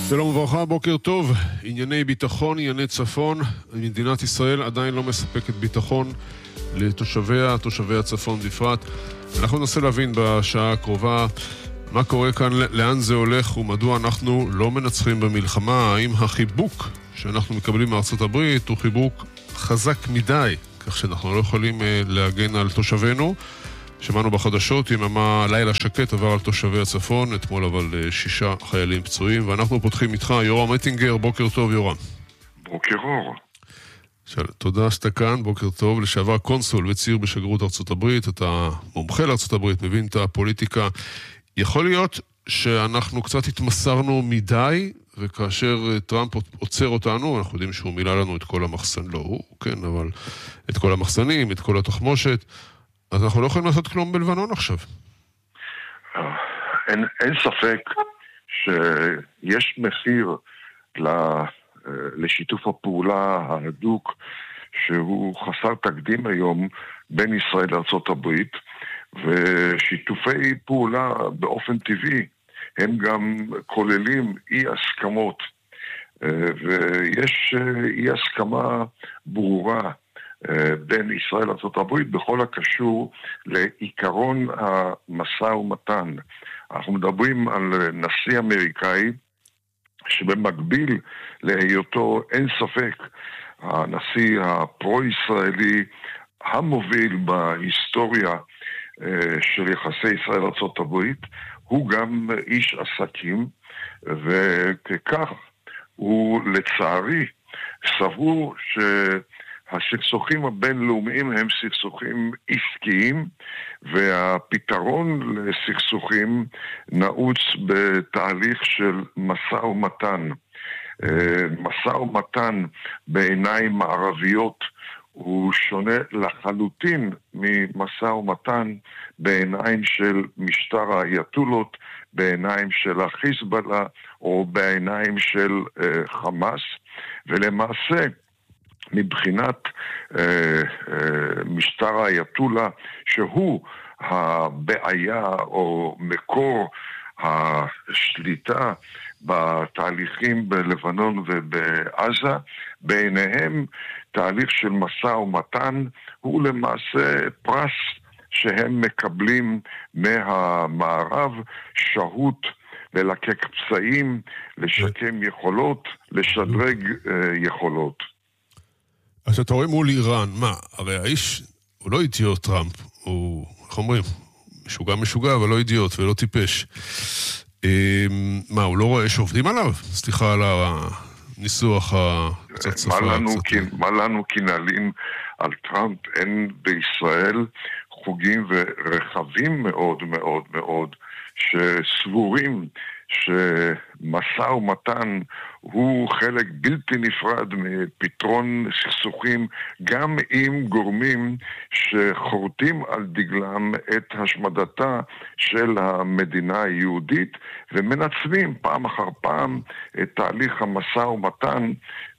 שלום וברכה, בוקר טוב. ענייני ביטחון, ענייני צפון. מדינת ישראל עדיין לא מספקת ביטחון לתושביה, תושבי הצפון בפרט. אנחנו ננסה להבין בשעה הקרובה מה קורה כאן, לאן זה הולך ומדוע אנחנו לא מנצחים במלחמה. האם החיבוק שאנחנו מקבלים מארצות הברית הוא חיבוק חזק מדי, כך שאנחנו לא יכולים להגן על תושבינו. שמענו בחדשות, יממה לילה שקט עבר על תושבי הצפון, אתמול אבל 6 חיילים פצועים, ואנחנו פותחים איתך, יורם אטינגר. בוקר טוב, יורם. בוקר אור. תודה שאתה כאן, בוקר טוב. לשעבר קונסול וציר בשגרירות ארצות הברית, אתה מומחה לארצות הברית, מבין את הפוליטיקה. יכול להיות שאנחנו קצת התמסרנו מדי, וכאשר טראמפ עוצר אותנו, אנחנו יודעים שהוא מילא לנו את כל המחסן, לא הוא, כן, אבל את כל המחסנים, את כל התחמושת, אז אנחנו לא יכולים לעשות כלום בלבנון עכשיו. אין ספק שיש מחיר לשיתוף הפעולה ההדוק שהוא חסר תקדים היום בין ישראל לארצות הברית, ושיתופי פעולה באופן טבעי הם גם כוללים אי הסכמות, ויש אי הסכמה ברורה בין ישראל לארצות הברית בכל הקשור לעיקרון המשא ומתן. אנחנו מדברים על נשיא אמריקאי שבמקביל להיותו אין ספק הנשיא הפרו-ישראלי המוביל בהיסטוריה של יחסי ישראל לארצות הברית, הוא גם איש עסקים, וכך הוא לצערי סבור הסכסוכים הבינלאומיים הם סכסוכים עסקיים, והפתרון לסכסוכים נעוץ בתהליך של משא ומתן. משא ומתן בעיניים מערביות הוא שונה לחלוטין ממשא ומתן בעיניים של משטר האייתולות, בעיניים של החיזבאללה או בעיניים של חמאס, ולמעשה מבחינת משטר האייתולה, שהוא הבעיה או מקור השליטה בתהליכים בלבנון ובעזה, ביניהם תהליך של משא ומתן הוא למעשה פרס שהם מקבלים מהמערב, שהות ללקק פצעים, לשקם יכולות, לשדרג יכולות. אז אתה רואה מול איראן, מה? הרי האיש הוא לא אידיוט טראמפ, הוא, איך אומרים, משוגע אבל לא אידיוט ולא טיפש. מה, הוא לא רואה שעובדים עליו? סליחה על הניסוח הקצת שפה. מה לנו כי נעלים על טראמפ? אין בישראל חוגים ורחבים מאוד מאוד מאוד שסבורים שמשא ומתן הוא חלק בלתי נפרד מפתרון סכסוכים, גם עם גורמים שחורטים על דגלם את השמדתה של המדינה היהודית, ומנצלים פעם אחר פעם את תהליך המשא ומתן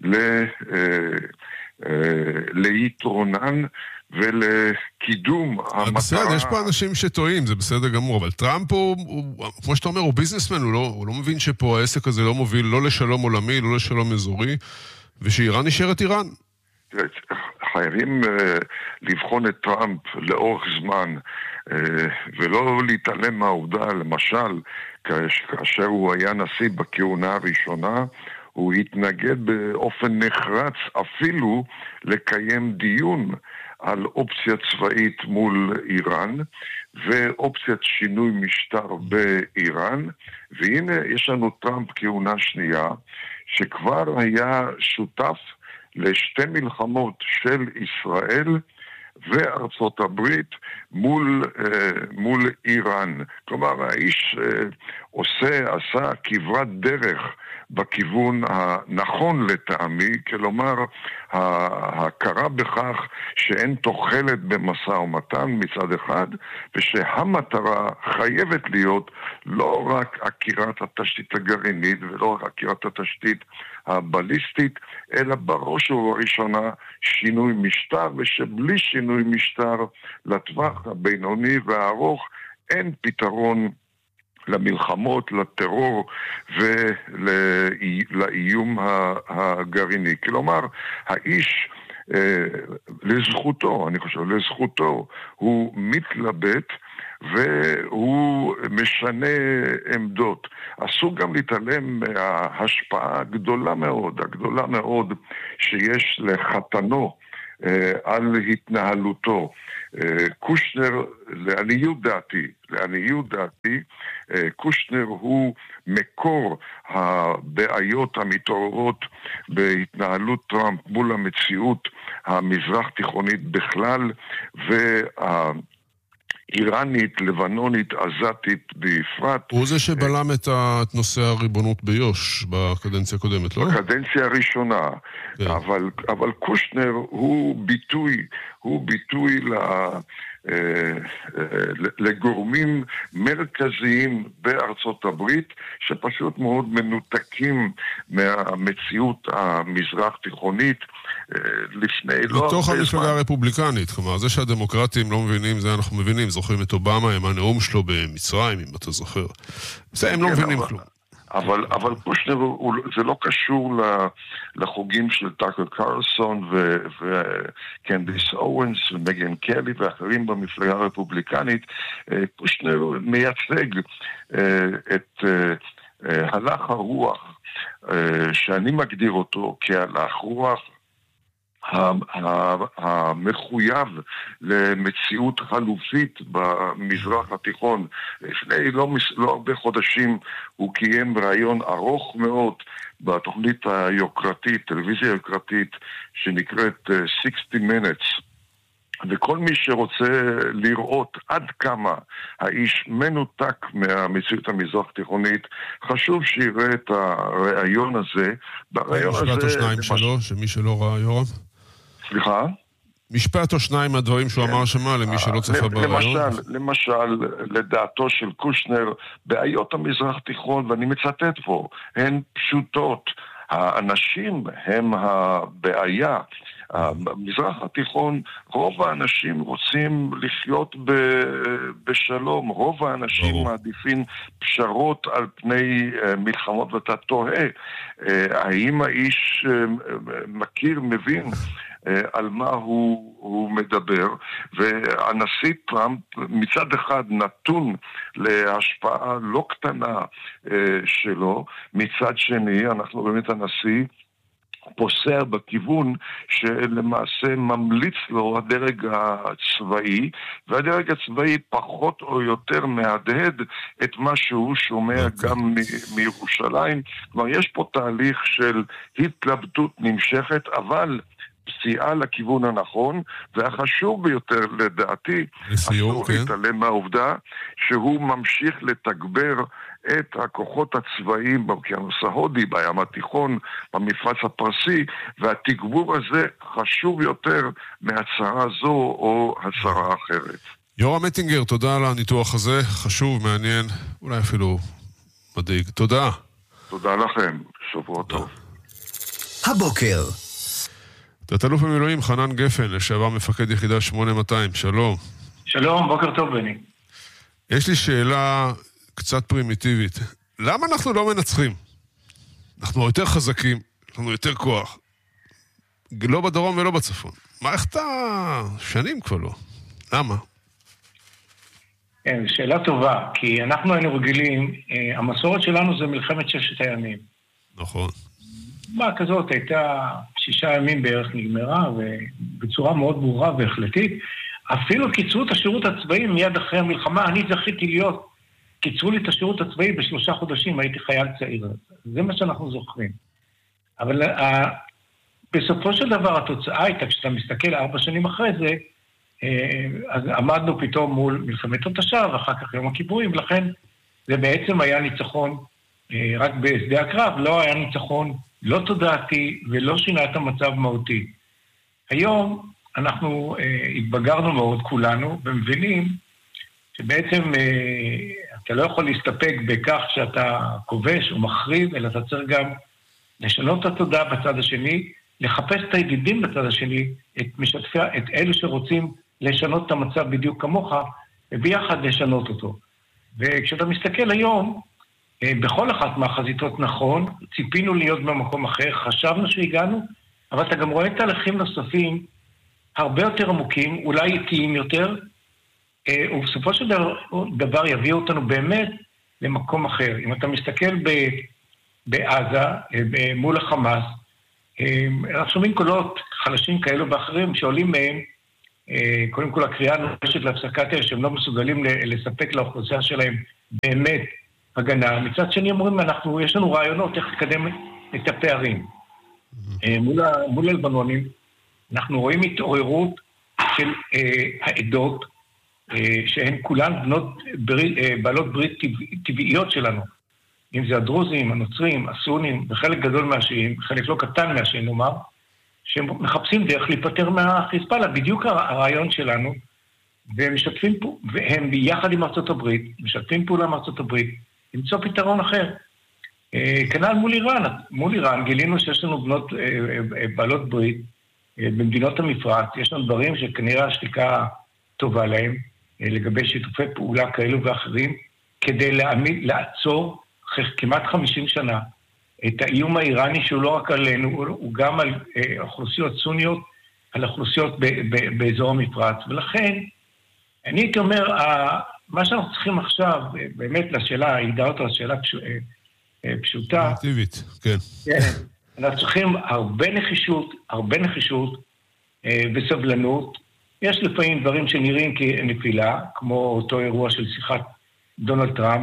ליתרונן ולקידום המטרה. בסדר, יש פה אנשים שטועים, זה בסדר גמור, אבל טראמפ הוא כמו שאתה אומר, הוא ביזנסמן, הוא לא מבין שפה העסק הזה לא מוביל לא לשלום עולמי, לא לשלום אזורי, ושאיראן נשארת איראן. חייבים לבחון את טראמפ לאורך זמן, ולא להתעלם מהעובדה, למשל, כאשר הוא היה נשיא בכהונה הראשונה, הוא התנגד באופן נחרץ אפילו לקיים דיון על אופציה צבאית מול איראן ואופציית שינוי משטר באיראן, והנה יש לנו טראמפ כהונה שנייה שכבר היה שותף לשתי מלחמות של ישראל וארצות הברית מול איראן. כלומר, האיש עשה כברת דרך בכיוון הנכון לטעמי, כלומר ההכרה בכך שאין תוחלת במשא ומתן מצד אחד, ושהמטרה חייבת להיות לא רק עקירת התשתית הגרעינית ולא רק עקירת התשתית הבליסטית, אלא בראש ובראשונה שינוי משטר, ושבלי שינוי משטר לטווח הבינוני והארוך אין פתרון למלחמות, לטרור ולאיום הגרעיני. כלומר, האיש לזכותו, אני חושב, לזכותו, הוא מתלבט והוא משנה עמדות. אסור גם להתעלם מההשפעה הגדולה מאוד שיש לחתנו על התנהלותו. קושנר, לעניות דעתי, קושנר הוא מקור הבעיות המתעוררות בהתנהלות טראמפ מול המציאות המזרח תיכונית בכלל איראנית, לבנונית, עזתית בפרט. הוא זה שבלם את נושא הריבונות ביוש בקדנציה הקודמת, לא? בקדנציה הראשונה. אבל קושנר הוא ביטוי לגורמים מרכזיים בארצות הברית שפשוט מאוד מנותקים מהמציאות המזרח תיכונית לפני בתוך המפלגה הרפובליקנית. כלומר, זה שהדמוקרטים לא מבינים, זה אנחנו מבינים. זוכרים את אובמה עם הנאום שלו במצרים, אם אתה זוכר. זה הם לא מבינים כלום. אבל קושנר זה לא קשור לחוגים של טאקר קרלסון וקנדיס אורנס ומגן קלי ואחרים במפלגה הרפובליקנית. קושנר מייצג את הלך הרוח שאני מגדיר אותו כהלך רוח המחויב למציאות חלופית במזרח התיכון. לפני לא הרבה חודשים הוא קיים רעיון ארוך מאוד בתוכנית היוקרתית, טלוויזיה יוקרתית, שנקראת 60 Minutes. וכל מי שרוצה לראות עד כמה האיש מנותק מהמציאות המזרח תיכונית, חשוב שיראה את הרעיון הזה. משפט או שניים שלו, שמי שלא ראה, יורם? סליחה? משפט או שניים מהדברים שהוא אמר שמה, למי שלא צפה ברעיון? למשל, לדעתו של קושנר, בעיות המזרח תיכון, ואני מצטט פה, הן פשוטות. האנשים הם הבעיה. במזרח התיכון, רוב האנשים רוצים לחיות בשלום, רוב האנשים מעדיפים פשרות על פני מלחמות, ואתה תוהה, האם האיש מכיר, מבין על מה הוא מדבר, והנשיא טראמפ מצד אחד נתון להשפעה לא קטנה שלו, מצד שני אנחנו רואים את הנשיא פוסע בכיוון שלמעשה ממליץ לו הדרג הצבאי, והדרג הצבאי פחות או יותר מהדהד את מה שהוא שומע גם מירושלים. כלומר, יש פה תהליך של התלבטות נמשכת, אבל פסיעה לכיוון הנכון, והחשוב ביותר לדעתי, אסור להתעלם מהעובדה שהוא ממשיך לתגבר את הכוחות הצבאיים באוקיינוס ההודי, בים התיכון, במפרץ הפרסי, והתגבור הזה חשוב יותר מהצהרה זו או הצהרה אחרת. יורם מטינגר, תודה על הניתוח הזה, חשוב, מעניין, אולי אפילו מדאיג. תודה. תודה לכם, שבוע טוב. הבוקר. תת-אלוף במילואים חנן גפן, לשעבר מפקד יחידה 8200, שלום. שלום, בוקר טוב בני. יש לי שאלה קצת פרימיטיבית. למה אנחנו לא מנצחים? אנחנו יותר חזקים, יש לנו יותר כוח. לא בדרום ולא בצפון. מערכת שנים כבר לא. למה? כן, שאלה טובה, כי אנחנו היינו רגילים, המסורת שלנו זה מלחמת ששת הימים. נכון. מה כזאת הייתה 6 ימים בערך נגמרה, ובצורה מאוד ברורה והחלטית. אפילו קיצרו את השירות הצבאי מיד אחרי המלחמה. אני זכיתי להיות, קיצרו לי את השירות הצבאי ב3 חודשים, הייתי חייל צעיר. זה מה שאנחנו זוכרים. אבל בסופו של דבר התוצאה הייתה, כשאתה מסתכל 4 שנים אחרי זה, אז עמדנו פתאום מול מלחמת התשה, ואחר כך יום הכיפורים, ולכן זה בעצם היה ניצחון רק בשדה הקרב, לא היה ניצחון לא תודעתי ולא שינה את המצב מהותי. היום אנחנו התבגרנו מאוד כולנו, ומבינים שבעצם אתה לא יכול להסתפק בכך שאתה כובש או מחריב, אלא אתה צריך גם לשנות את התודעה בצד השני, לחפש את הידידים בצד השני, את אלו שרוצים לשנות את המצב בדיוק כמוך, וביחד לשנות אותו. וכשאתה מסתכל היום, בכל אחת מהחזיתות נכון, ציפינו להיות במקום אחר, חשבנו שהגענו, אבל אתה גם רואה תהליכים נוספים הרבה יותר עמוקים, אולי איטיים יותר, ובסופו של דבר יביא אותנו באמת למקום אחר. אם אתה מסתכל בעזה, מול החמאס, אנחנו שומעים קולות חלשים כאלו ואחרים שעולים מהם, קודם כל הקריאה נורשת להפסקת אש, שהם לא מסוגלים לספק לאוכלוסייה שלהם באמת הגנה. מצד שני אומרים, יש לנו רעיונות איך לקדם את הפערים. מול הלבנונים, אנחנו רואים התעוררות של העדות, שהן כולן בעלות ברית טבעיות שלנו. אם זה הדרוזים, הנוצרים, הסונים, וחלק גדול מהשיעים, חלק לא קטן מהשיעים נאמר, שהם מחפשים דרך להיפטר מהחיזבאללה, בדיוק הרעיון שלנו, והם משתפים פה, והם ביחד עם ארצות הברית, משתפים פעולה עם ארצות הברית, למצוא פתרון אחר. כנ"ל מול איראן גילינו שיש לנו בנות בעלות ברית במדינות המפרץ, יש לנו דברים שכנראה השתיקה טובה להם, לגבי שיתופי פעולה כאלו ואחרים, כדי לעצור כמעט 50 שנה את האיום האיראני שהוא לא רק עלינו, הוא גם על אוכלוסיות סוניות, על אוכלוסיות באזור המפרץ. ולכן, אני הייתי אומר, מה שאנחנו צריכים עכשיו, באמת לשאלה, הגדרת לשאלה פשוטה. אקטיבית, כן. אנחנו צריכים הרבה נחישות וסבלנות. יש לפעמים דברים שנראים כנפילה, כמו אותו אירוע של שיחת דונלד טראמפ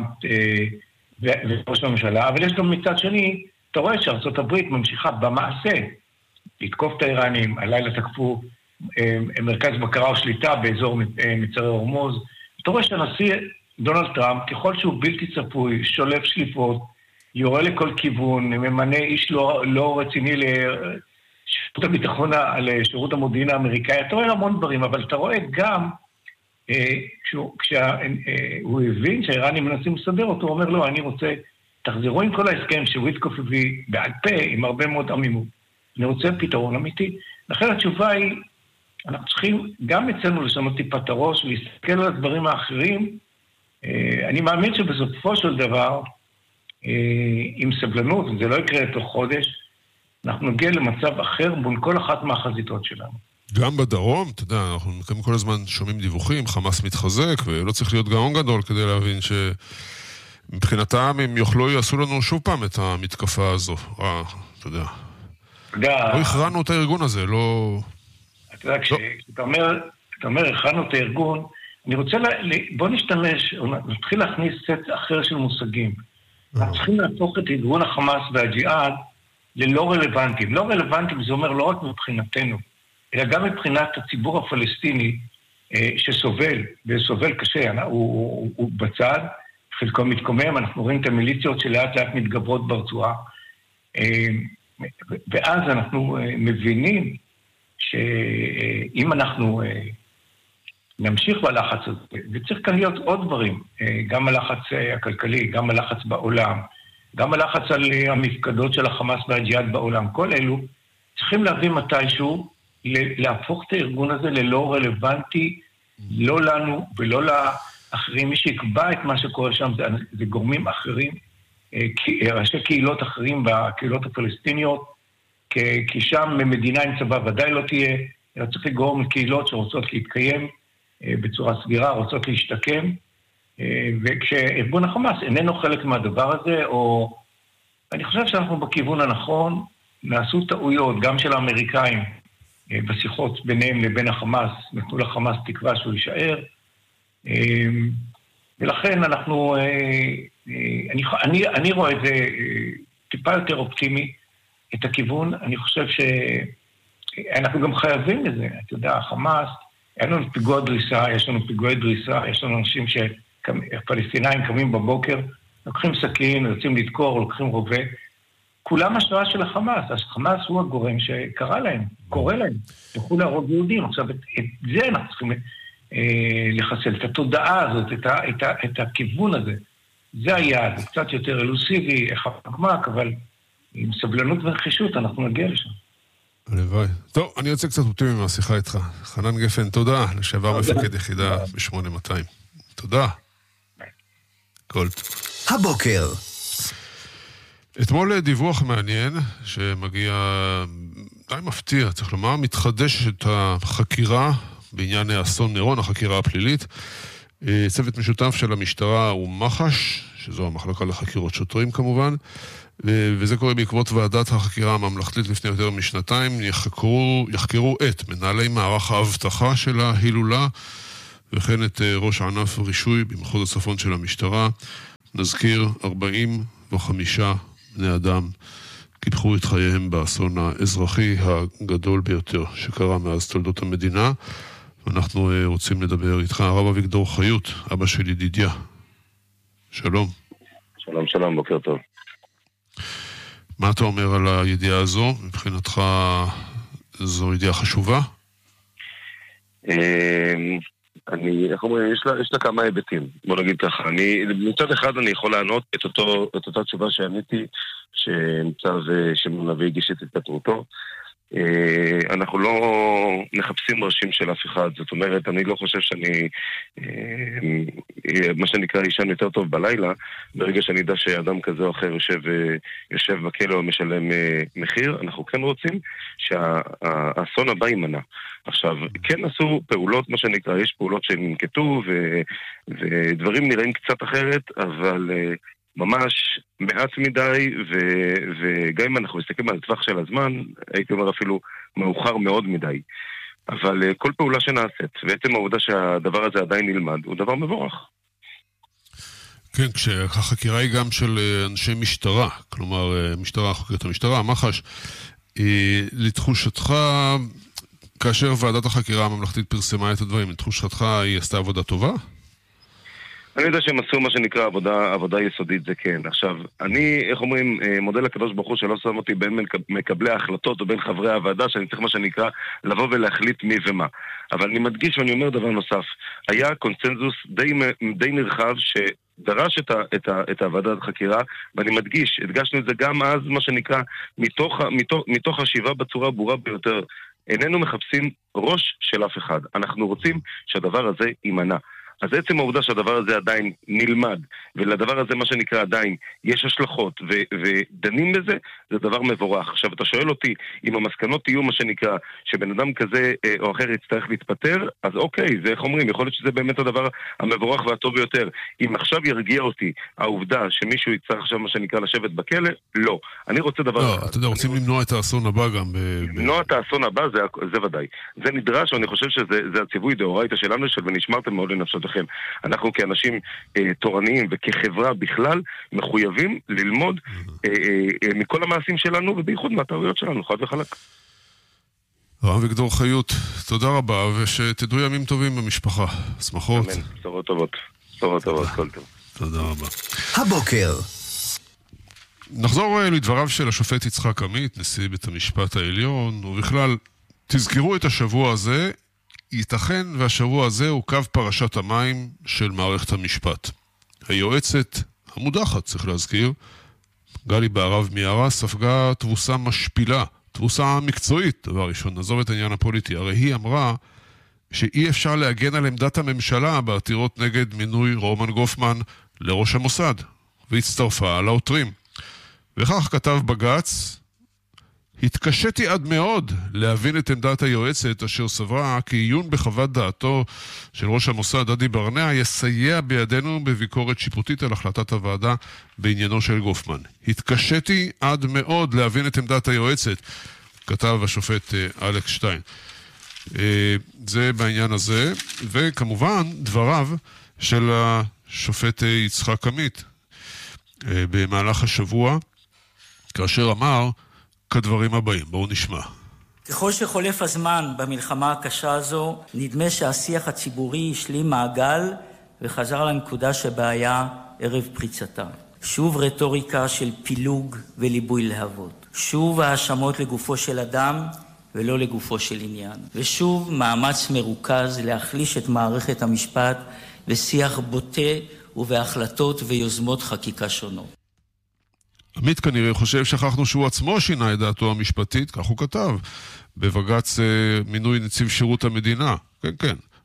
וראש הממשלה, אבל יש גם מצד שני, אתה רואה שארצות הברית ממשיכה במעשה לתקוף את האיראנים, הלילה תקפו מרכז בקרה או שליטה באזור מצרי הורמוז, אתה רואה שהנשיא דונלד טראמפ, ככל שהוא בלתי צפוי, שולף שליפות, יורה לכל כיוון, ממנה איש לא רציני לשירות הביטחון, לשירות המודיעין האמריקאי, אתה רואה המון דברים, אבל אתה רואה גם, כשהוא הבין שהאיראנים מנסים לסדר אותו, הוא אומר לו, אני רוצה, תחזרו עם כל ההסכם שוויטקוף הביא בעל פה, עם הרבה מאוד עמימות. אני רוצה פתרון אמיתי. לכן התשובה היא, אנחנו צריכים גם אצלנו לשנות טיפה את הראש, להסתכל על הדברים האחרים. אני מאמין שבסופו של דבר, עם סבלנות, וזה לא יקרה תוך חודש, אנחנו נגיע למצב אחר מול כל אחת מהחזיתות שלנו. גם בדרום, אתה יודע, אנחנו כל הזמן שומעים דיווחים, חמאס מתחזק, ולא צריך להיות גאון גדול כדי להבין שמבחינתם הם יעשו לנו שוב פעם את המתקפה הזו. אתה יודע. לא הכרענו את הארגון הזה, לא... אתה יודע, כשאתה אומר, הכרענו את הארגון, אני רוצה, בוא נשתמש, נתחיל להכניס סט אחר של מושגים. אנחנו צריכים להפוך את ארגון החמאס והג'יהאד ללא רלוונטיים. לא רלוונטיים זה אומר לא רק מבחינתנו, אלא גם מבחינת הציבור הפלסטיני שסובל, וסובל קשה, הוא בצד, חלקו מתקומם, אנחנו רואים את המיליציות שלאט לאט מתגברות ברצועה, ואז אנחנו מבינים שאם אנחנו נמשיך בלחץ הזה, וצריך כאן להיות עוד דברים, גם הלחץ הכלכלי, גם הלחץ בעולם, גם הלחץ על המפקדות של החמאס והג'יהאד בעולם, כל אלו צריכים להביא מתישהו להפוך את הארגון הזה ללא רלוונטי, לא לנו ולא לאחרים. מי שיקבע את מה שקורה שם זה גורמים אחרים, ראשי קהילות אחרים בקהילות הפלסטיניות, כי שם מדינה עם צבא ודאי לא תהיה, אלא צריך לגרום לקהילות שרוצות להתקיים בצורה סבירה, רוצות להשתקם, וכשארגון החמאס איננו חלק מהדבר הזה, או אני חושב שאנחנו בכיוון הנכון, נעשו טעויות גם של האמריקאים, בשיחות ביניהם לבין החמאס, נתנו לחמאס תקווה שהוא יישאר, ולכן אני רואה את זה טיפה יותר אופטימי, את הכיוון. אני חושב שאנחנו גם חייבים לזה, אתה יודע, החמאס, אין לנו פיגוע דריסה, יש לנו פיגועי דריסה, יש לנו אנשים פלסטינאים קמים בבוקר, לוקחים סכין, יוצאים לדקור, לוקחים רובה, כולם השראה של החמאס. החמאס הוא הגורם שקרא להם, קורא להם, תוכלו להרוג יהודים. עכשיו, את זה אנחנו צריכים לחסל, את התודעה הזאת, את הכיוון הזה. זה היעד, קצת יותר אלוסיבי, חמק, אבל עם סבלנות ונחישות אנחנו נגיע לשם. הלוואי. טוב, אני יוצא קצת אופטימי מהשיחה איתך. חנן גפן, תודה. לשעבר מפקד יחידה ב-8200. תודה. כל טוב. הבוקר. אתמול דיווח מעניין שמגיע די מפתיע, צריך לומר, מתחדשת החקירה בעניין אסון מירון, החקירה הפלילית. צוות משותף של המשטרה ומח"ש, שזו המחלקה לחקירות שוטרים כמובן, וזה קורה בעקבות ועדת החקירה הממלכתית לפני יותר משנתיים, יחקרו את מנהלי מערך האבטחה של ההילולה, וכן את ראש ענף רישוי במחוז הצפון של המשטרה. נזכיר 45 בני אדם קיפחו את חייהם באסון האזרחי הגדול ביותר שקרה מאז תולדות המדינה. ואנחנו רוצים לדבר איתך, הרב אביגדור חיות, אבא של ידידיה. שלום. שלום, שלום, בוקר טוב. מה אתה אומר על הידיעה הזו? מבחינתך זו ידיעה חשובה? איך אומרים, יש לה כמה היבטים, בוא נגיד ככה. מצד אחד אני יכול לענות את אותה תשובה שעניתי, שמצב שמעון אבי הגיש את התפטרותו. אנחנו לא מחפשים ראשים של אף אחד, זאת אומרת, אני לא חושב שאני מה שנקרא ישן יותר טוב בלילה, ברגע שאני יודע שאדם כזה או אחר יושב בכלא או משלם מחיר. אנחנו כן רוצים שהאסון הבא יימנע. עכשיו, כן עשו פעולות, מה שנקרא, יש פעולות שננקטו ודברים נראים קצת אחרת, אבל ממש מעט מדי, וגם אם אנחנו מסתכלים על טווח של הזמן, הייתי אומר אפילו מאוחר מאוד מדי. אבל כל פעולה שנעשית, ועצם העובדה שהדבר הזה עדיין נלמד, הוא דבר מבורך. כן, כשהחקירה היא גם של אנשי משטרה, כלומר, משטרה, חוקרת המשטרה, מח"ש, לתחושתך, כאשר ועדת החקירה הממלכתית פרסמה את הדברים, לתחושתך היא עשתה עבודה טובה? אני יודע שהם עשו מה שנקרא עבודה יסודית, זה כן. עכשיו, אני, איך אומרים, מודל הקדוש ברוך הוא שלא שם אותי בין מקבלי ההחלטות או בין חברי הוועדה, שאני צריך מה שנקרא לבוא ולהחליט מי ומה. אבל אני מדגיש ואני אומר דבר נוסף. היה קונצנזוס די נרחב שדרש את הוועדת החקירה, ואני מדגיש, הדגשנו את זה גם אז, מה שנקרא, מתוך השיבה בצורה ברורה ביותר. איננו מחפשים ראש של אף אחד. אנחנו רוצים שהדבר הזה יימנע. אז עצם העובדה שהדבר הזה עדיין נלמד, ולדבר הזה מה שנקרא עדיין יש השלכות, ודנים בזה, זה דבר מבורך. עכשיו אתה שואל אותי, אם המסקנות יהיו מה שנקרא, שבן אדם כזה או אחר יצטרך להתפטר, אז אוקיי, זה איך אומרים, יכול להיות שזה באמת הדבר המבורך והטוב ביותר. אם עכשיו ירגיע אותי העובדה שמישהו יצטרך עכשיו מה שנקרא לשבת בכלא, לא. אני רוצה דבר לא, אתה יודע, רוצים למנוע את האסון הבא גם. למנוע את האסון הבא, זה ודאי. זה נדרש, ואני חושב שזה הציווי דאורייתא שלנו, ונשמרתם מאוד לנפשותיכם. אנחנו כאנשים תורניים וכחברה בכלל מחויבים ללמוד מכל המעשים שלנו ובייחוד מהטעויות שלנו, חד וחלק. הרב אביגדור חיות, תודה רבה, ושתדעו ימים טובים במשפחה. שמחות. אמן, בשורות טובות. בשורות טובות, כל טוב. תודה רבה. הבוקר. נחזור לדבריו של השופט יצחק עמית, נשיא בית המשפט העליון, ובכלל, תזכרו את השבוע הזה, ייתכן והשבוע הזה הוא קו פרשת המים של מערכת המשפט. היועצת המודחת, צריך להזכיר, גלי בהרב מיארה, ספגה תבוסה משפילה, תבוסה מקצועית, דבר ראשון, נעזוב את העניין הפוליטי. הרי היא אמרה שאי אפשר להגן על עמדת הממשלה בעתירות נגד מינוי רומן גופמן לראש המוסד, והצטרפה על העותרים. וכך כתב בג"ץ, התקשיתי עד מאוד להבין את עמדת היועצת אשר סברה כי עיון בחוות דעתו של ראש המוסד דדי ברנע יסייע בידינו בביקורת שיפוטית על החלטת הוועדה בעניינו של גופמן. התקשיתי עד מאוד להבין את עמדת היועצת, כתב השופט אלכס שטיין. זה בעניין הזה, וכמובן דבריו של השופט יצחק עמית במהלך השבוע, כאשר אמר כדברים הבאים. בואו נשמע. ככל שחולף הזמן במלחמה הקשה הזו, נדמה שהשיח הציבורי השלים מעגל וחזר לנקודה שבהיה ערב פריצתה. שוב רטוריקה של פילוג וליבוי להבות. שוב האשמות לגופו של אדם ולא לגופו של עניין. ושוב מאמץ מרוכז להחליש את מערכת המשפט בשיח בוטה ובהחלטות ויוזמות חקיקה שונות. עמית כנראה חושב שכחנו שהוא עצמו שינה את דעתו המשפטית, כך הוא כתב, בבג"ץ מינוי נציב שירות המדינה. כן, כן.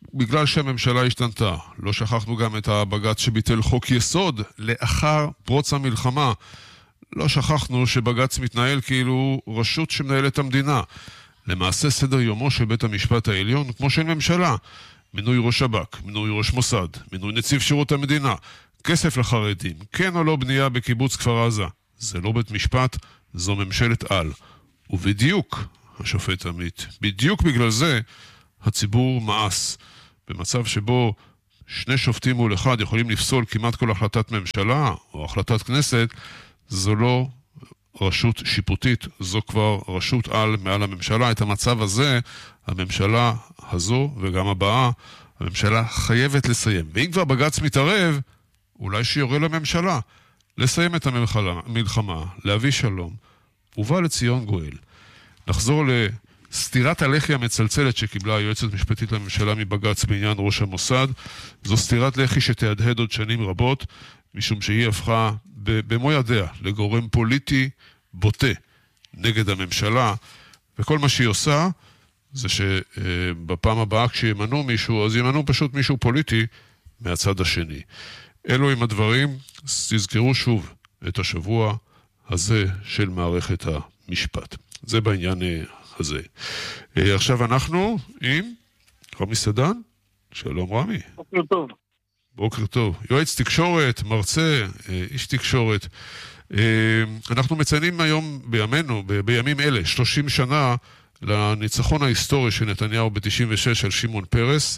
בגלל שהממשלה השתנתה. לא שכחנו גם את הבג"ץ שביטל חוק יסוד לאחר פרוץ המלחמה. לא שכחנו שבג"ץ מתנהל כאילו רשות שמנהלת המדינה. למעשה סדר יומו של בית המשפט העליון, כמו של ממשלה, מינוי ראש שב"כ, מינוי ראש מוסד, מינוי נציב שירות המדינה, כסף לחרדים, כן או לא בנייה בקיבוץ כפר עזה. זה לא בית משפט, זו ממשלת על. ובדיוק, השופט עמית, בדיוק בגלל זה הציבור מאס. במצב שבו שני שופטים מול אחד יכולים לפסול כמעט כל החלטת ממשלה או החלטת כנסת, זו לא רשות שיפוטית, זו כבר רשות על מעל הממשלה. את המצב הזה, הממשלה הזו וגם הבאה, הממשלה חייבת לסיים. ואם כבר בג"ץ מתערב, אולי שיורה לממשלה לסיים את המלחמה, להביא שלום, ובא לציון גואל. נחזור לסתירת הלחי המצלצלת שקיבלה היועצת משפטית לממשלה מבג"ץ בעניין ראש המוסד. זו סתירת לחי שתהדהד עוד שנים רבות, משום שהיא הפכה במו ידיה לגורם פוליטי בוטה נגד הממשלה, וכל מה שהיא עושה זה שבפעם הבאה כשימנו מישהו, אז ימנו פשוט מישהו פוליטי מהצד השני. אלו עם הדברים, תזכרו שוב את השבוע הזה של מערכת המשפט. זה בעניין הזה. עכשיו אנחנו עם רמי סדן. שלום רמי. בוקר טוב. בוקר טוב. יועץ תקשורת, מרצה, איש תקשורת. אנחנו מציינים היום בימים אלה, 30 שנה לניצחון ההיסטורי של נתניהו ב-96 על שמעון פרס.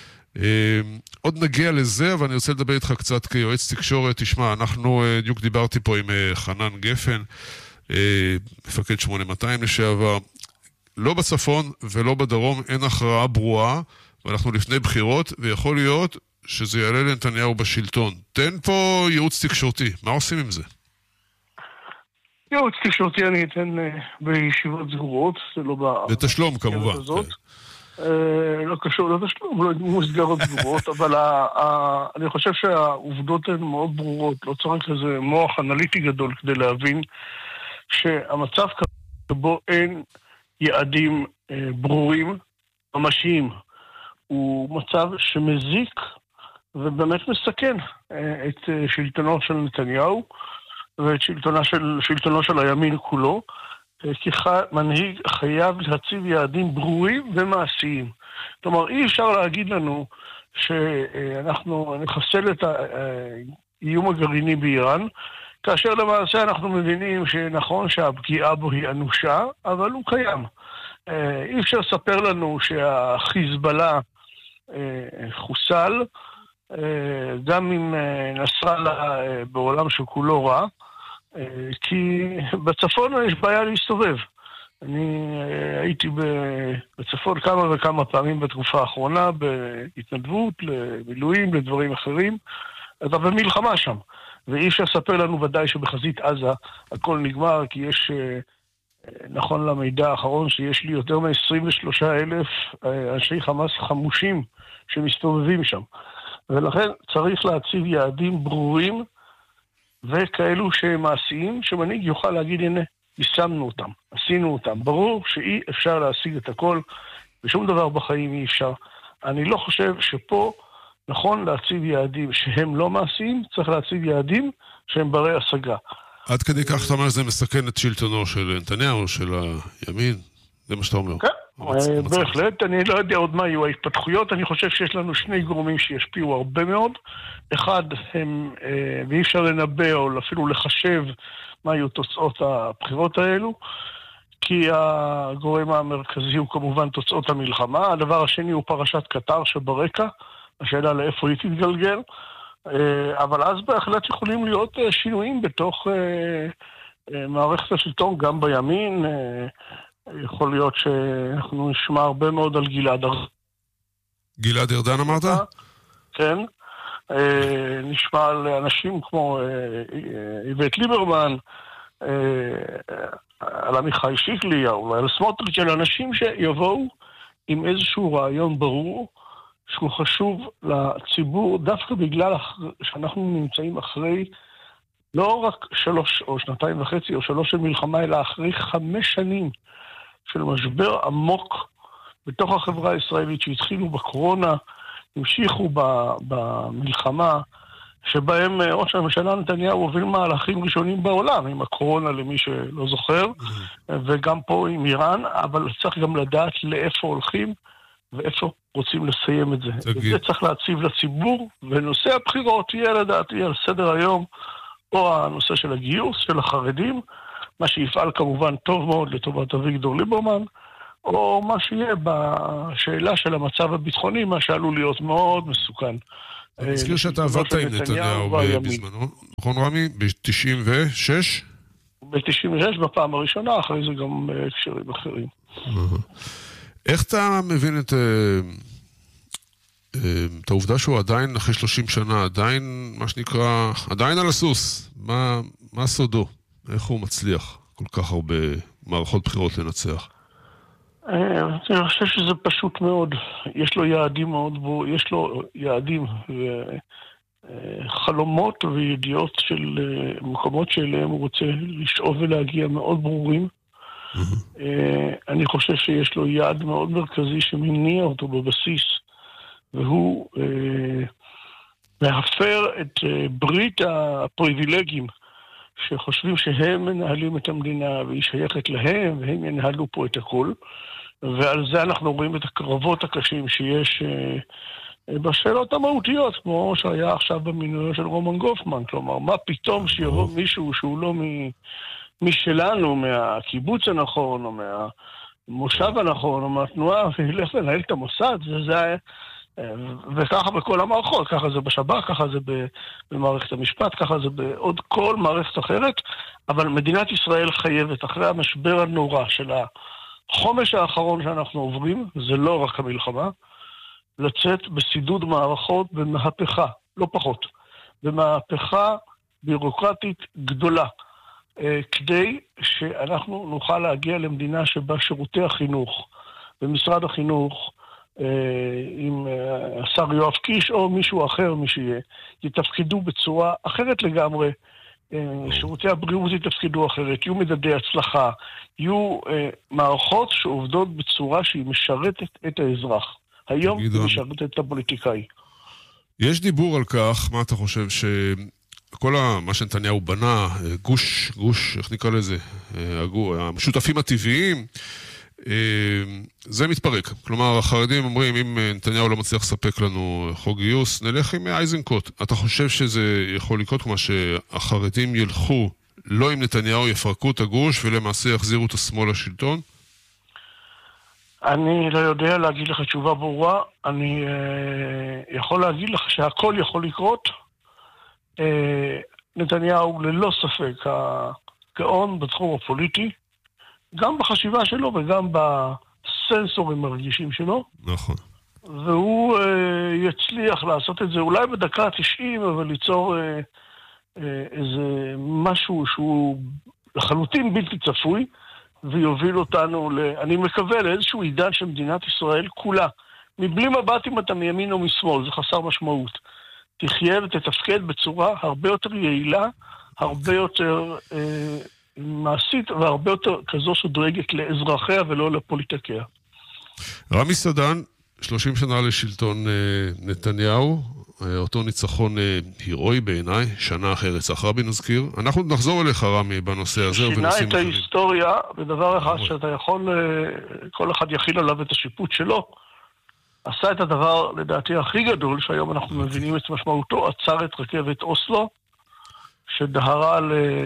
עוד נגיע לזה, אבל אני רוצה לדבר איתך קצת כיועץ תקשורת. תשמע, דיוק דיברתי פה עם חנן גפן, מפקד 8200 לשעבר. לא בצפון ולא בדרום אין הכרעה ברורה, ואנחנו לפני בחירות, ויכול להיות שזה יעלה לנתניהו בשלטון. תן פה ייעוץ תקשורתי, מה עושים עם זה? ייעוץ תקשורתי אני אתן בישיבות סגורות, זה לא בתשלום כמובן. לא קשור לתשלום, לא מסגרות סגורות, אבל אני חושב שהעובדות הן מאוד ברורות, לא צריך איזה מוח אנליטי גדול כדי להבין שהמצב שבו אין יעדים ברורים, ממשיים, הוא מצב שמזיק ובאמת מסכן את שלטונו של נתניהו ואת שלטונו של הימין כולו, כי מנהיג חייב להציב יעדים ברורים ומעשיים. כלומר, אי אפשר להגיד לנו שאנחנו נחסל את האיום הגרעיני באיראן, כאשר למעשה אנחנו מבינים שנכון שהפגיעה בו היא אנושה, אבל הוא קיים. אי אפשר לספר לנו שהחיזבאללה חוסל, גם אם נסראללה בעולם שכולו רע, כי בצפון יש בעיה להסתובב. אני הייתי בצפון כמה וכמה פעמים בתקופה האחרונה, בהתנדבות, למילואים, לדברים אחרים, אתה במלחמה שם. ואי אפשר לספר לנו ודאי שבחזית עזה הכל נגמר, כי יש, נכון למידע האחרון, שיש לי יותר מ-23,000 אנשי חמאס חמושים שמסתובבים שם. ולכן צריך להציב יעדים ברורים וכאלו שמעשיים, שמנהיג יוכל להגיד, הנה, יישמנו אותם, עשינו אותם. ברור שאי אפשר להשיג את הכל, ושום דבר בחיים אי אפשר. אני לא חושב שפה נכון להציב יעדים שהם לא מעשיים, צריך להציב יעדים שהם ברי השגה. עד כדי כך אתה אומר, זה מסכן את שלטונו של נתניהו, של הימין? זה מה שאתה אומר. כן, בהחלט. אני לא יודע עוד מה יהיו ההתפתחויות. אני חושב שיש לנו שני גורמים שישפיעו הרבה מאוד. אחד, ואי אפשר לנבא או אפילו לחשב מה יהיו תוצאות הבחירות האלו, כי הגורם המרכזי הוא כמובן תוצאות המלחמה. הדבר השני הוא פרשת קטר שברקע, השאלה לאיפה היא תתגלגל, אבל אז בהחלט יכולים להיות שינויים בתוך מערכת השלטון, גם בימין. יכול להיות שאנחנו נשמע הרבה מאוד על גלעד ארדן. גלעד ארדן אמרת? כן. נשמע על אנשים כמו איווט ליברמן, על עמיחי שיקלי, אולי על סמוטריץ', על אנשים שיבואו עם איזשהו רעיון ברור, שהוא חשוב לציבור, דווקא בגלל שאנחנו נמצאים אחרי לא רק 3 או 2.5 או 3 של מלחמה, אלא אחרי 5 שנים של משבר עמוק בתוך החברה הישראלית שהתחילו בקורונה, המשיכו במלחמה, שבהם ראש הממשלה נתניהו הוביל מהלכים ראשונים בעולם, עם הקורונה למי שלא זוכר, וגם פה עם איראן, אבל צריך גם לדעת לאיפה הולכים, ואיפה רוצים לסיים את זה. את זה צריך להציב לציבור, ונושא הבחירות יהיה לדעתי על סדר היום, או הנושא של הגיוס, של החרדים, מה שיפעל כמובן טוב מאוד לטובת אביגדור ליברמן, או מה שיהיה בשאלה של המצב הביטחוני, מה שעלול להיות מאוד מסוכן. אני מזכיר שאתה עבדת עם נתניהו בזמנו, נכון רמי? ב-96? ב-96 בפעם הראשונה, אחרי זה גם הקשרים אחרים. איך אתה מבין את העובדה שהוא עדיין, אחרי 30 שנה, עדיין, מה שנקרא, עדיין על הסוס? מה סודו? איך הוא מצליח כל כך הרבה מערכות בחירות לנצח? אני חושב שזה פשוט מאוד. יש לו יעדים מאוד ברורים, יש לו יעדים וחלומות וידיעות של מקומות שאליהם הוא רוצה לשאוף ולהגיע מאוד ברורים. אני חושב שיש לו יעד מאוד מרכזי שמניע אותו בבסיס, והוא להפר את ברית הפריבילגים שחושבים שהם מנהלים את המדינה והיא שייכת להם והם ינהלו פה את הכל. ועל זה אנחנו רואים את הקרבות הקשים שיש בשאלות המהותיות, כמו שהיה עכשיו במינוי של רומן גופמן. כלומר, מה פתאום שיבוא מישהו שהוא לא משלנו, מהקיבוץ הנכון, או מהמושב הנכון, או מהתנועה, וילך לנהל את המוסד, וככה בכל המערכות, ככה זה בשב"כ, ככה זה במערכת המשפט, ככה זה בעוד כל מערכת אחרת, אבל מדינת ישראל חייבת, אחרי המשבר הנורא של החומש האחרון שאנחנו עוברים, זה לא רק המלחמה, לצאת בסידוד מערכות במהפכה, לא פחות, במהפכה בירוקרטית גדולה, כדי שאנחנו נוכל להגיע למדינה שבה שירותי החינוך, במשרד החינוך, עם השר יואב קיש או מישהו אחר, מי שיהיה, יתפקדו בצורה אחרת לגמרי, שירותי הבריאות יתפקדו אחרת, יהיו מדדי הצלחה, יהיו מערכות שעובדות בצורה שהיא משרתת את האזרח. היום היא משרתת את הפוליטיקאי. יש דיבור על כך, מה אתה חושב, שכל מה שנתניהו בנה, גוש, איך נקרא לזה, המשותפים הטבעיים, זה מתפרק. כלומר, החרדים אומרים, אם נתניהו לא מצליח לספק לנו חוק גיוס, נלך עם אייזנקוט. אתה חושב שזה יכול לקרות כמו שהחרדים ילכו, לא עם נתניהו, יפרקו את הגוש ולמעשה יחזירו את השמאל לשלטון? אני לא יודע להגיד לך תשובה ברורה. אני יכול להגיד לך שהכל יכול לקרות. נתניהו ללא ספק הגאון בתחום הפוליטי, גם בחשיבה שלו וגם בסנסורים הרגישים שלו. נכון. והוא יצליח לעשות את זה אולי בדקה 90, אבל ליצור איזה משהו שהוא לחלוטין בלתי צפוי, ויוביל אותנו, אני מקווה, לאיזשהו עידן של מדינת ישראל כולה. מבלי מבט אם אתה מימין או משמאל, זה חסר משמעות. תחיה ותתפקד בצורה הרבה יותר יעילה, הרבה יותר מעשית, והרבה יותר כזו שדואגת לאזרחיה ולא לפוליטיקיה. רמי סדן, 30 שנה לשלטון נתניהו, אותו ניצחון הירואי בעיניי, שנה אחרי רצח רבין נזכיר. אנחנו נחזור אליך רמי בנושא הזה. שינה את ההיסטוריה בדבר אחד שאתה יכול, כל אחד יכיל עליו את השיפוט שלו. עשה את הדבר לדעתי הכי גדול, שהיום אנחנו מבינים את משמעותו, עצר את רכבת אוסלו, שדהרה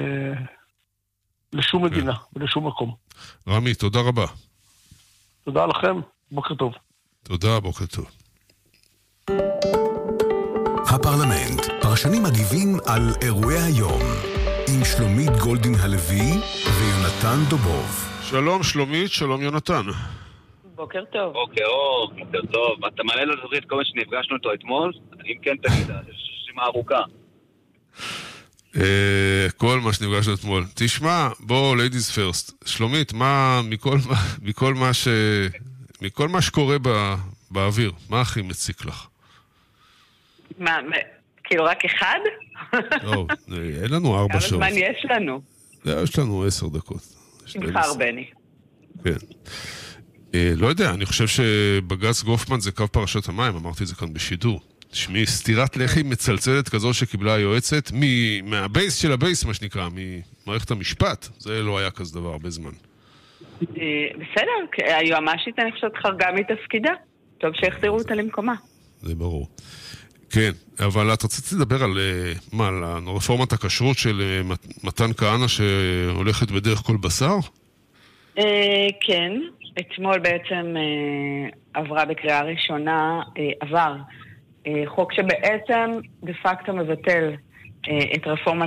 לשום מדינה ולשום מקום. רמי, תודה רבה. תודה לכם, בוקר טוב. תודה, בוקר טוב. הפרלמנט, פרשנים מגיבים על אירועי היום, עם שלומית גולדין הלוי ויונתן דובוב. שלום שלומית, שלום יונתן. בוקר טוב. בוקר טוב. אתה מעלה לזוכית כל מה שנפגשנו אותו אתמול? אם כן תגיד, יש רשימה ארוכה. כל מה שנפגשנו אתמול. תשמע, בוא, ladies first. שלומית, מכל מה שקורה באוויר, מה הכי מציק לך? מה, כאילו רק אחד? לא, אין לנו 4 שעות. כמה זמן יש לנו? יש לנו 10 דקות. נבחר בני. כן. לא יודע, אני חושב שבג"ץ גופמן זה קו פרשת המים, אמרתי את זה כאן בשידור. תשמעי, סתירת לחי מצלצלת כזו שקיבלה היועצת מהבייס של הבייס, מה שנקרא, ממערכת המשפט. זה לא היה כזה דבר הרבה זמן. בסדר, היועמ"שית אני חושבת חרגה מתפקידה. טוב שיחזירו אותה למקומה. זה ברור. כן, אבל את רצית לדבר על מה, על רפורמת הכשרות של מתן כהנא שהולכת בדרך כל בשר? כן, אתמול בעצם עברה בקריאה ראשונה, עבר חוק שבעצם דה פקטו מבטל את רפורמת